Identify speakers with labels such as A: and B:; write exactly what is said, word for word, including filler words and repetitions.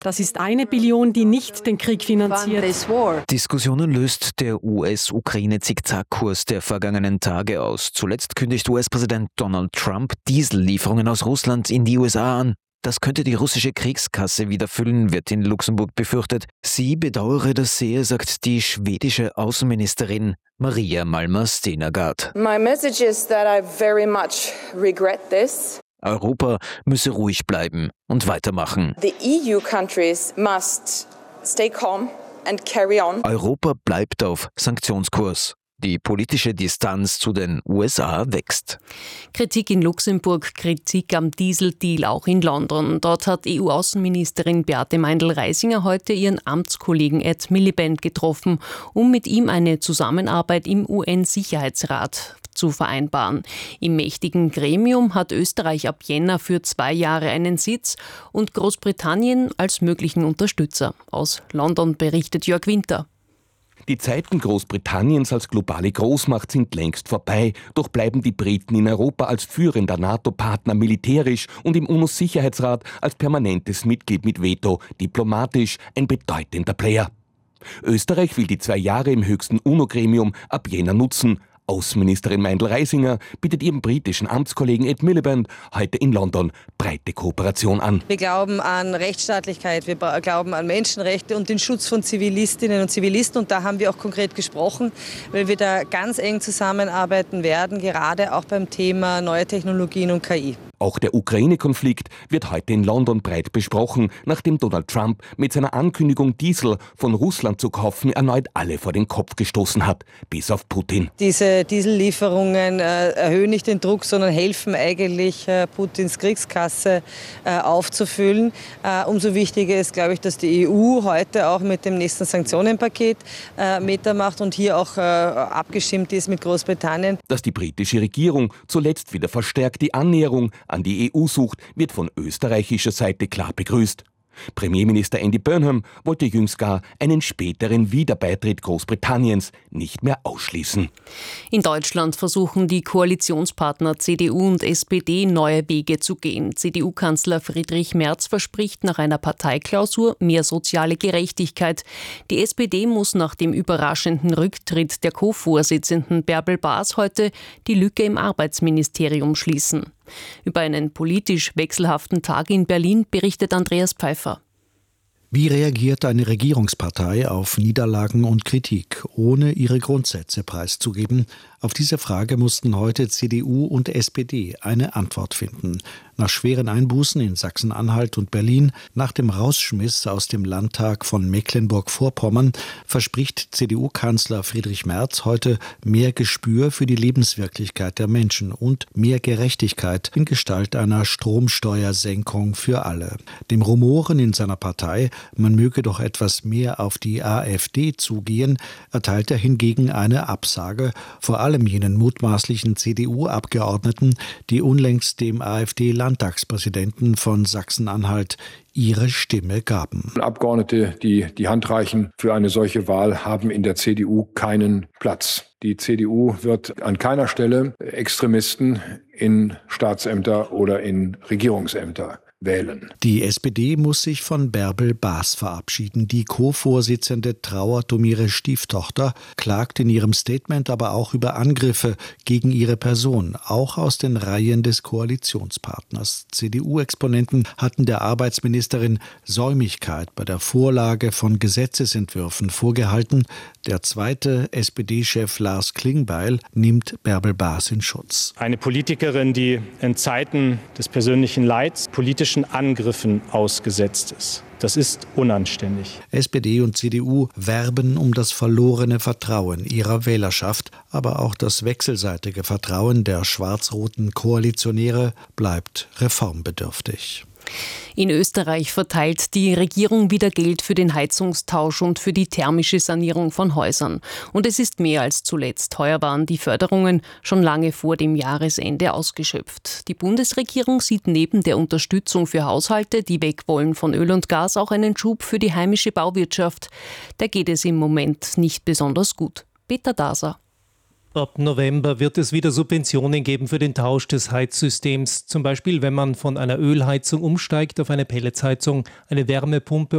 A: Das ist eine Billion, die nicht den Krieg finanziert.
B: Diskussionen löst der U S-Ukraine-Zickzackkurs der vergangenen Tage aus. Zuletzt kündigt U S-Präsident Donald Trump Diesellieferungen aus Russland in die U S A an. Das könnte die russische Kriegskasse wieder füllen, wird in Luxemburg befürchtet. Sie bedauere das sehr, sagt die schwedische Außenministerin Maria Malmer Stenergaard.
C: My message is that I very much regret this.
B: Europa müsse ruhig bleiben und weitermachen.
C: The E U countries must stay calm and carry on.
B: Europa bleibt auf Sanktionskurs. Die politische Distanz zu den U S A wächst.
A: Kritik in Luxemburg, Kritik am Dieseldeal auch in London. Dort hat E U-Außenministerin Beate Meindl-Reisinger heute ihren Amtskollegen Ed Miliband getroffen, um mit ihm eine Zusammenarbeit im U N-Sicherheitsrat zu vereinbaren. Im mächtigen Gremium hat Österreich ab Jänner für zwei Jahre einen Sitz und Großbritannien als möglichen Unterstützer. Aus London berichtet Jörg Winter.
D: Die Zeiten Großbritanniens als globale Großmacht sind längst vorbei, doch bleiben die Briten in Europa als führender NATO-Partner militärisch und im UNO-Sicherheitsrat als permanentes Mitglied mit Veto diplomatisch ein bedeutender Player. Österreich will die zwei Jahre im höchsten UNO-Gremium ab Jänner nutzen. Außenministerin Meindl-Reisinger bietet ihrem britischen Amtskollegen Ed Miliband heute in London breite Kooperation an.
E: Wir glauben an Rechtsstaatlichkeit, wir glauben an Menschenrechte und den Schutz von Zivilistinnen und Zivilisten. Und da haben wir auch konkret gesprochen, weil wir da ganz eng zusammenarbeiten werden, gerade auch beim Thema neue Technologien und K I.
D: Auch der Ukraine-Konflikt wird heute in London breit besprochen, nachdem Donald Trump mit seiner Ankündigung, Diesel von Russland zu kaufen, erneut alle vor den Kopf gestoßen hat, bis auf Putin.
E: Diese Diesellieferungen äh, erhöhen nicht den Druck, sondern helfen eigentlich, äh, Putins Kriegskasse äh, aufzufüllen. Äh, umso wichtiger ist, glaube ich, dass die E U heute auch mit dem nächsten Sanktionenpaket äh, mitmacht und hier auch äh, abgestimmt ist mit Großbritannien.
D: Dass die britische Regierung zuletzt wieder verstärkt die Annäherung an die E U sucht, wird von österreichischer Seite klar begrüßt. Premierminister Andy Burnham wollte jüngst gar einen späteren Wiederbeitritt Großbritanniens nicht mehr ausschließen.
A: In Deutschland versuchen die Koalitionspartner C D U und S P D neue Wege zu gehen. C D U-Kanzler Friedrich Merz verspricht nach einer Parteiklausur mehr soziale Gerechtigkeit. Die S P D muss nach dem überraschenden Rücktritt der Co-Vorsitzenden Bärbel Baas heute die Lücke im Arbeitsministerium schließen. Über einen politisch wechselhaften Tag in Berlin berichtet Andreas Pfeiffer.
F: Wie reagiert eine Regierungspartei auf Niederlagen und Kritik, ohne ihre Grundsätze preiszugeben? Auf diese Frage mussten heute C D U und S P D eine Antwort finden. Nach schweren Einbußen in Sachsen-Anhalt und Berlin, nach dem Rausschmiss aus dem Landtag von Mecklenburg-Vorpommern, verspricht C D U-Kanzler Friedrich Merz heute mehr Gespür für die Lebenswirklichkeit der Menschen und mehr Gerechtigkeit in Gestalt einer Stromsteuersenkung für alle. Dem Rumoren in seiner Partei, man möge doch etwas mehr auf die AfD zugehen, erteilt er hingegen eine Absage, vor allem jenen mutmaßlichen C D U-Abgeordneten, die unlängst dem AfD-Landtagspräsidenten von Sachsen-Anhalt ihre Stimme gaben.
G: Abgeordnete, die die Hand reichen für eine solche Wahl, haben in der C D U keinen Platz. Die C D U wird an keiner Stelle Extremisten in Staatsämter oder in Regierungsämter wählen.
F: Die S P D muss sich von Bärbel Baas verabschieden. Die Co-Vorsitzende trauert um ihre Stieftochter, klagt in ihrem Statement aber auch über Angriffe gegen ihre Person, auch aus den Reihen des Koalitionspartners. C D U-Exponenten hatten der Arbeitsministerin Säumigkeit bei der Vorlage von Gesetzesentwürfen vorgehalten. Der zweite S P D-Chef Lars Klingbeil nimmt Bärbel Baas in Schutz.
H: Eine Politikerin, die in Zeiten des persönlichen Leids politischen Angriffen ausgesetzt ist. Das ist unanständig.
F: S P D und C D U werben um das verlorene Vertrauen ihrer Wählerschaft, aber auch das wechselseitige Vertrauen der schwarz-roten Koalitionäre bleibt reformbedürftig.
A: In Österreich verteilt die Regierung wieder Geld für den Heizungstausch und für die thermische Sanierung von Häusern. Und es ist mehr als zuletzt. Heuer waren die Förderungen schon lange vor dem Jahresende ausgeschöpft. Die Bundesregierung sieht neben der Unterstützung für Haushalte, die weg wollen von Öl und Gas, auch einen Schub für die heimische Bauwirtschaft. Da geht es im Moment nicht besonders gut. Peter Daser.
I: Ab November wird es wieder Subventionen geben für den Tausch des Heizsystems. Zum Beispiel, wenn man von einer Ölheizung umsteigt auf eine Pelletsheizung, eine Wärmepumpe